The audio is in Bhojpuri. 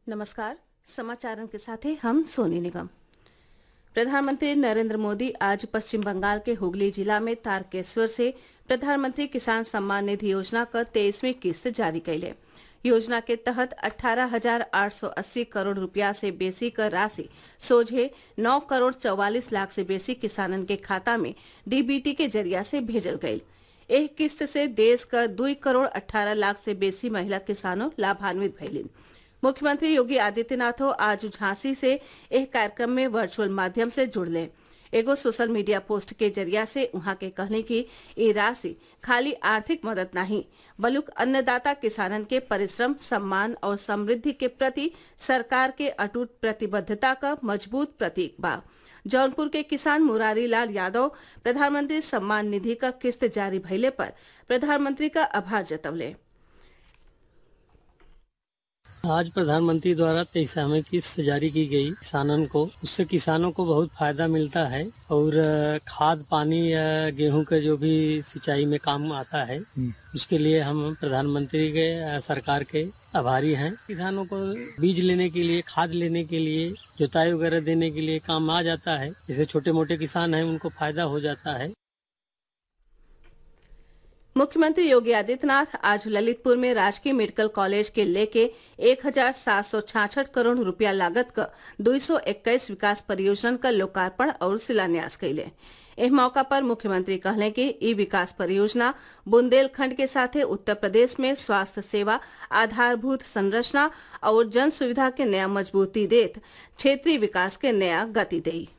नमस्कार। समाचारों के साथ हैं हम सोनी निगम। प्रधानमंत्री नरेंद्र मोदी आज पश्चिम बंगाल के हुगली जिला में तारकेश्वर से प्रधानमंत्री किसान सम्मान निधि योजना का 23वीं किस्त जारी कैले। योजना के तहत 18,880 करोड़ रुपया से बेसी का राशि सोझे 9 करोड़ 44 लाख से बेसी किसानन के खाता में डीबीटी के जरिया से भेजल गयी। एक किस्त से देश का 2 करोड़ 18 लाख से बेसी महिला किसानों लाभान्वित भइलिन। मुख्यमंत्री योगी आदित्यनाथ आज झांसी से एक कार्यक्रम में वर्चुअल माध्यम से जुड़ले। एगो सोशल मीडिया पोस्ट के जरिया से उहाँ के कहले कि ये राशि खाली आर्थिक मदद नहीं बल्कि अन्नदाता किसानन के परिश्रम, सम्मान और समृद्धि के प्रति सरकार के अटूट प्रतिबद्धता का मजबूत प्रतीक बा। जौनपुर के किसान मुरारी लाल यादव प्रधानमंत्री सम्मान निधि का किस्त जारी भइले पर प्रधानमंत्री का आभार जतवले। आज प्रधानमंत्री द्वारा 23वीं किस्त जारी की गई किसानों को, उससे किसानों को बहुत फायदा मिलता है और खाद पानी या गेहूं का जो भी सिंचाई में काम आता है उसके लिए हम प्रधानमंत्री के सरकार के आभारी हैं। किसानों को बीज लेने के लिए, खाद लेने के लिए, जुताई वगैरह देने के लिए काम आ जाता है। जैसे छोटे मोटे किसान हैं उनको फायदा हो जाता है। मुख्यमंत्री योगी आदित्यनाथ आज ललितपुर में राजकीय मेडिकल कॉलेज के लेके 1,766 करोड़ रुपया लागत का 221 विकास परियोजना का लोकार्पण और शिलान्यास कैले। इस मौका पर मुख्यमंत्री कहले कि ई विकास परियोजना बुंदेलखंड के साथे उत्तर प्रदेश में स्वास्थ्य सेवा, आधारभूत संरचना और जन सुविधा के नया मजबूती देत क्षेत्रीय विकास के नया गति देई।